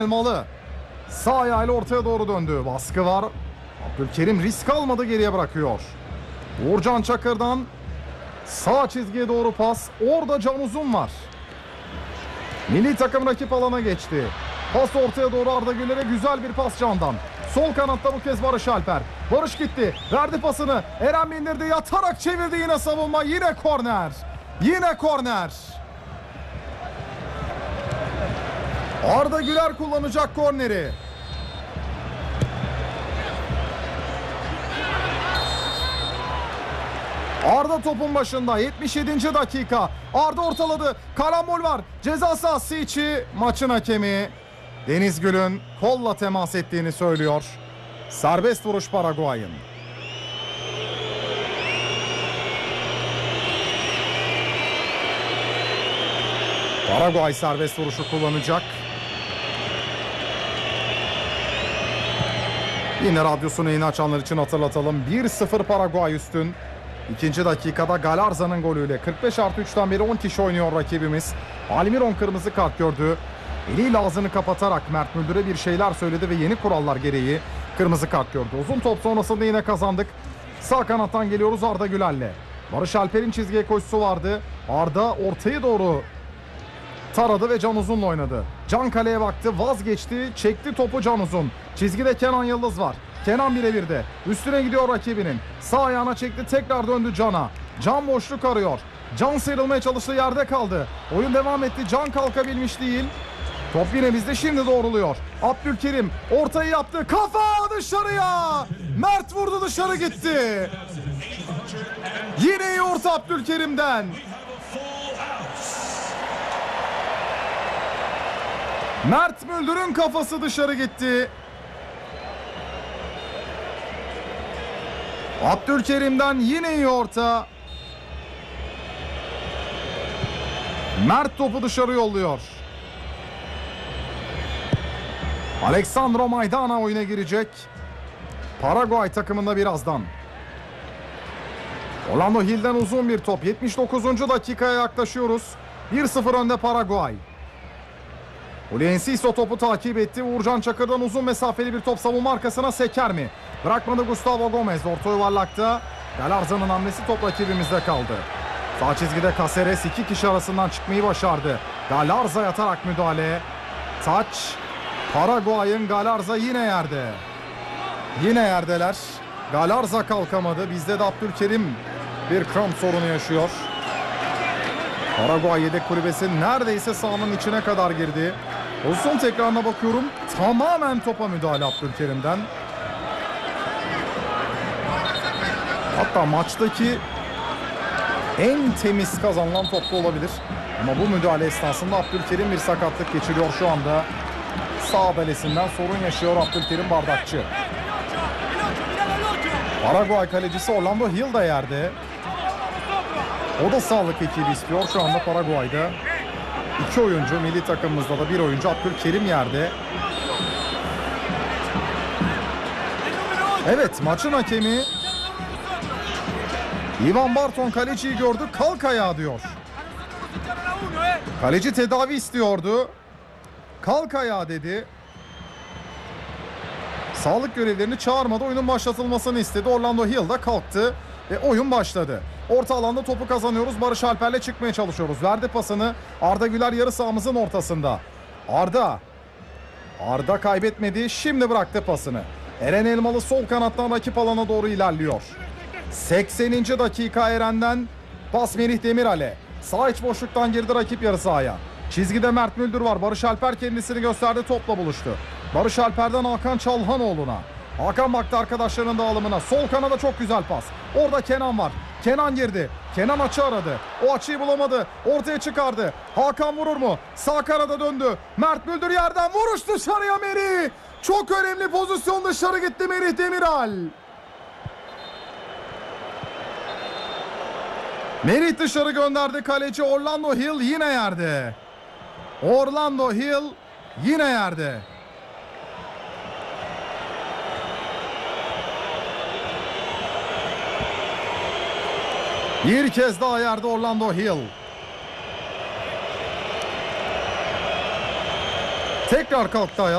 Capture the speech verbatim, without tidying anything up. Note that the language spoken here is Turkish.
Elmalı sağ ayağıyla ortaya doğru döndü. Baskı var. Abdülkerim risk almadı, geriye bırakıyor. Uğurcan Çakır'dan sağ çizgiye doğru pas. Orada Can Uzun var. Milli takım rakip alana geçti. Pas ortaya doğru, Arda Güler'e güzel bir pas Can'dan. Sol kanatta bu kez Barış Alper. Barış gitti. Verdi pasını. Eren bindirdi. Yatarak çevirdi, yine savunma. Yine korner. Yine korner. Arda Güler kullanacak korneri. Arda topun başında. yetmiş yedinci dakika. Arda ortaladı. Karambol var. Ceza sahası içi. Maçın hakemi Deniz Gül'ün kolla temas ettiğini söylüyor. Serbest vuruş Paraguay'ın. Paraguay serbest vuruşu kullanacak. Yine radyosunu yeni açanlar için hatırlatalım. bir sıfır Paraguay üstün. İkinci dakikada Galarza'nın golüyle kırk beş artı üçten beri on kişi oynuyor rakibimiz. Almiron kırmızı kart gördü. Eliyle ağzını kapatarak Mert Müldür'e bir şeyler söyledi ve yeni kurallar gereği kırmızı kart gördü. Uzun top sonrasında yine kazandık. Sağ kanattan geliyoruz Arda Güler'le. Barış Alper'in çizgiye koşusu vardı. Arda ortaya doğru taradı ve Can Uzun'la oynadı. Can kaleye baktı, vazgeçti, çekti topu Can Uzun. Çizgide Kenan Yıldız var. Kenan birebirde. Üstüne gidiyor rakibinin. Sağ ayağına çekti, tekrar döndü Can'a. Can boşluk arıyor. Can sıyrılmaya çalıştığı yerde kaldı. Oyun devam etti. Can kalkabilmiş değil. Top yine bizde, şimdi doğruluyor. Abdülkerim ortayı yaptı. Kafa dışarıya. Mert vurdu, dışarı gitti. Yine iyi orta Abdülkerim'den. Mert Müldür'ün kafası dışarı gitti. Abdülkerim'den yine iyi orta. Mert topu dışarı yolluyor. Alexandro Maidana oyuna girecek. Paraguay takımında birazdan. Orlando Hill'den uzun bir top. yetmiş dokuzuncu dakikaya yaklaşıyoruz. bir sıfır önde Paraguay. Enciso topu takip etti. Uğurcan Çakır'dan uzun mesafeli bir top, savunma arkasına seker mi? Bırakmadı Gustavo Gomez. Orta yuvarlakta Galarza'nın hamlesi, top rakibimizde kaldı. Sağ çizgide Caceres iki kişi arasından çıkmayı başardı. Galarza yatarak müdahale. Taç. Paraguay'ın Galarza yine yerde. Yine yerdeler. Galarza kalkamadı. Bizde de Abdülkerim bir kramp sorunu yaşıyor. Paraguay yedek kulübesi neredeyse sahanın içine kadar girdi. Pozisyon tekrarına bakıyorum. Tamamen topa müdahale Abdülkerim'den. Hatta maçtaki en temiz kazanılan top da olabilir. Ama bu müdahale esnasında Abdülkerim bir sakatlık geçiriyor şu anda. Sağ belesinden sorun yaşıyor Abdülkerim Bardakçı. Paraguay kalecisi Orlando Hill da yerde. O da sağlık ekibi istiyor şu anda Paraguay'da. İki oyuncu, milli takımımızda da bir oyuncu. Abdülkerim yerde. Evet, maçın hakemi Ivan Barton kaleciyi gördü. Kalk ayağa diyor. Kaleci tedavi istiyordu. Kalk ayağa dedi. Sağlık görevlerini çağırmadı. Oyunun başlatılmasını istedi. Orlando Hill da kalktı ve oyun başladı. Orta alanda topu kazanıyoruz. Barış Alper'le çıkmaya çalışıyoruz. Verdi pasını. Arda Güler yarı sahamızın ortasında. Arda. Arda kaybetmedi. Şimdi bıraktı pasını. Eren Elmalı sol kanattan rakip alana doğru ilerliyor. sekseninci dakika Eren'den pas Melih Demiral'e. Sağ iç boşluktan girdi rakip yarı sahaya. Çizgide Mert Müldür var. Barış Alper kendisini gösterdi. Topla buluştu. Barış Alper'den Hakan Çalhanoğlu'na. Hakan baktı arkadaşlarının dağılımına. Sol kanada çok güzel pas. Orada Kenan var. Kenan girdi. Kenan açı aradı. O açıyı bulamadı. Ortaya çıkardı. Hakan vurur mu? Sağ kanada döndü. Mert Müldür yerden vuruş dışarıya Merih. Çok önemli pozisyon, dışarı gitti Melih Demiral. Merih dışarı gönderdi. Kaleci Orlando Hill yine yerde. Orlando Hill yine yerde. Bir kez daha yerde Orlando Hill. Tekrar kalktı ayağa.